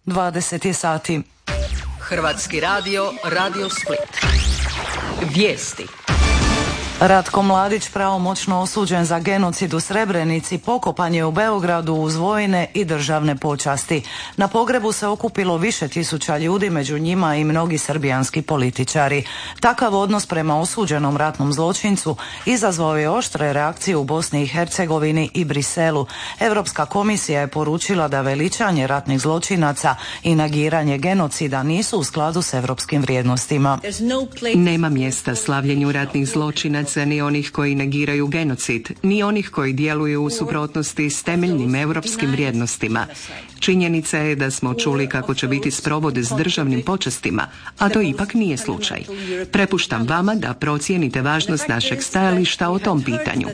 20 sati. Hrvatski radio, Radio Split. Vijesti. Ratko Mladić, pravomoćno osuđen za genocid u Srebrenici, pokopan je u Beogradu uz vojne i državne počasti. Na pogrebu se okupilo više tisuća ljudi, među njima i mnogi srbijanski političari. Takav odnos prema osuđenom ratnom zločincu izazvao je oštre reakcije u Bosni i Hercegovini i Briselu. Europska komisija je poručila da veličanje ratnih zločinaca i negiranje genocida nisu u skladu s europskim vrijednostima. Nema mjesta slavljenju ratnih zločinaca, ni onih koji negiraju genocid, ni onih koji djeluju u suprotnosti s temeljnim europskim vrijednostima. Činjenica je da smo čuli kako će biti sprovode s državnim počastima, a to ipak nije slučaj. Prepuštam vama da procijenite važnost našeg stajališta o tom pitanju.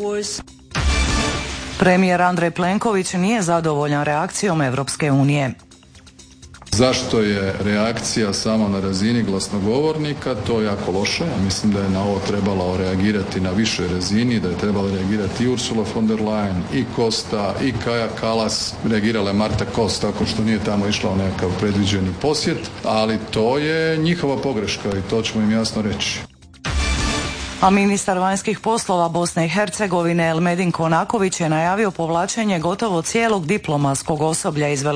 Premijer Andrej Plenković nije zadovoljan reakcijom Europske unije. Zašto je reakcija samo na razini glasnogovornika? To je jako loše. Ja mislim da je na ovo trebalo reagirati na višoj razini, da je trebalo reagirati i Ursula von der Leyen, i Costa, i Kaja Kallas. Reagirala je Marta Kos, tako što nije tamo išla u nekakav predviđeni posjet, ali to je njihova pogreška i to ćemo im jasno reći. A ministar vanjskih poslova Bosne i Hercegovine Elmedin Konaković je najavio povlačenje gotovo cijelog diplomatskog osoblja iz